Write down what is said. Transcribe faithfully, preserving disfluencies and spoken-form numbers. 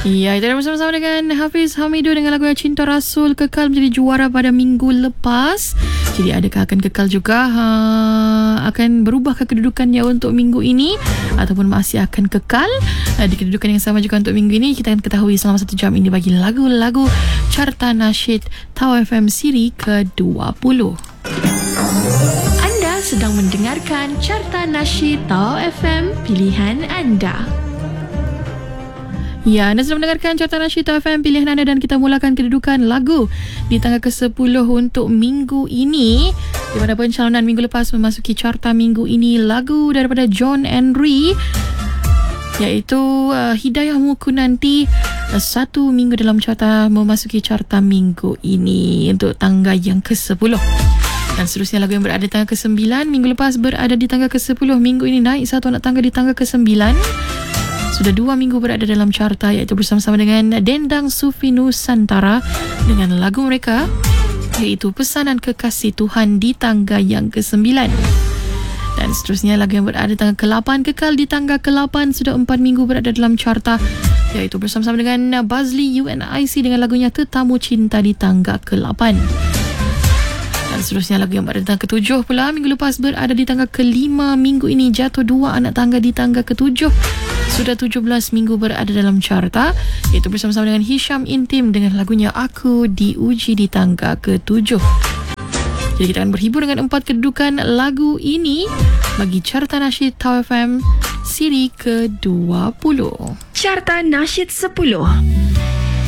Ya, kita bersama-sama dengan Hafiz Hamidu dengan lagu Cinta Rasul kekal menjadi juara pada minggu lepas. Jadi adakah akan kekal juga? Ha, akan berubahkah kedudukannya untuk minggu ini ataupun masih akan kekal ha, di kedudukan yang sama juga untuk minggu ini? Kita akan ketahui selama satu jam ini bagi lagu-lagu Carta Nasyid Tau F M siri ke dua puluh. Anda sedang mendengarkan Carta Nasyid Tau F M, pilihan anda. Ya, anda sedang mendengarkan Carta Nasyid Tau F M, pilihan anda, dan kita mulakan kedudukan lagu di tangga ke sepuluh untuk minggu ini. Di mana pencalonan minggu lepas memasuki carta minggu ini lagu daripada John Henry, iaitu uh, Hidayahmu Ku Nanti, uh, satu minggu dalam carta memasuki carta minggu ini untuk tangga yang ke sepuluh. Dan seterusnya lagu yang berada di tangga ke sembilan, minggu lepas berada di tangga ke sepuluh, minggu ini naik satu anak tangga di tangga ke sembilan. Sudah dua minggu berada dalam carta, iaitu bersama-sama dengan Dendang Sufi Nusantara dengan lagu mereka iaitu Pesanan Kekasih Tuhan di tangga yang ke sembilan. Dan seterusnya lagu yang berada di tangga ke lapan, kekal di tangga ke lapan, sudah empat minggu berada dalam carta, iaitu bersama-sama dengan Bazli U N I C dengan lagunya Tetamu Cinta di tangga ke lapan. Dan seterusnya lagu yang berada di tangga ketujuh pula, minggu lepas berada di tangga kelima, minggu ini jatuh dua anak tangga di tangga ketujuh. Sudah tujuh belas minggu berada dalam carta, iaitu bersama-sama dengan Hisham Intim dengan lagunya Aku Diuji di tangga ketujuh. Jadi kita akan berhibur dengan empat kedudukan lagu ini bagi Carta Nasyid Tau F M siri ke dua puluh. Carta Nasyid sepuluh.